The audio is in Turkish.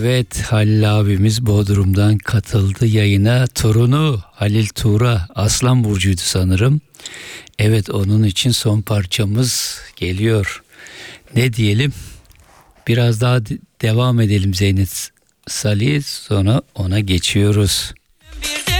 Evet, Halil abimiz Bodrum'dan katıldı yayına. Torunu Halil Tuğra Aslan burcuydu sanırım. Evet, onun için son parçamız geliyor. Ne diyelim? Biraz daha devam edelim Zeynep Salih, sonra ona geçiyoruz.